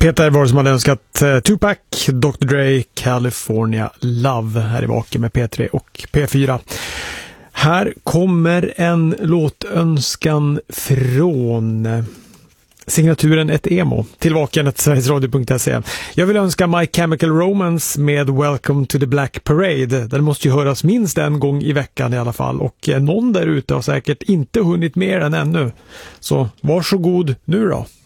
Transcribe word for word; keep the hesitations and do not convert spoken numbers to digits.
Peter var som hade önskat uh, Tupac, doktor Dre, California Love här i Vaken med P tre och P fyra. Här kommer en låtönskan från uh, signaturen ett emo till vaken snabel-a sverigesradio punkt se. Jag vill önska My Chemical Romance med Welcome to the Black Parade. Den måste ju höras minst en gång i veckan i alla fall, och uh, någon där ute har säkert inte hunnit mer än ännu. Så varsågod nu då.